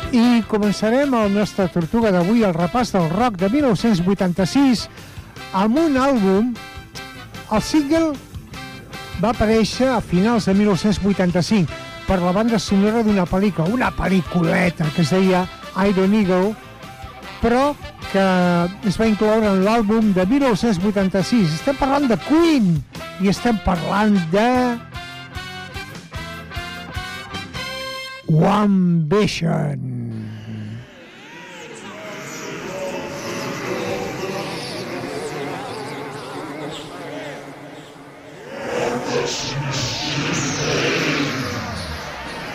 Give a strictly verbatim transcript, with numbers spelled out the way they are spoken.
I començarem el nostre Tortuga d'avui, el repàs del rock de mil nou-cents vuitanta-sis, amb un àlbum. El single va aparèixer a finals de mil nou-cents vuitanta-cinc per la banda sonora d'una pel·lícula, una pel·lículeta que es deia Iron Eagle, però que es va incloure en l'àlbum de mil nou-cents vuitanta-sis. Estem parlant de Queen i estem parlant de One Vision.